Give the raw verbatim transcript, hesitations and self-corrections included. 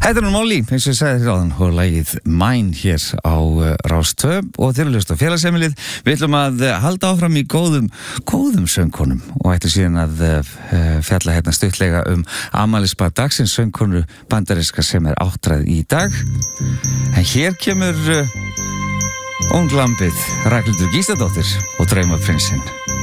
Þetta er nú Molly, eins og ég sagði þér áðan, og lagið Mine hér á uh, Rás tvö og þeir eru löst á félagsheimilið. Við ætlum að uh, halda áfram í góðum, góðum söngkonum og ætlum síðan að uh, fjalla hérna stuttlega um afmælisbarn dagsins, söngkonu bandaríska sem er áttræð í dag. En hér kemur uh, unglambið Ragnhildur Gísladóttir og Draumaprinsinn.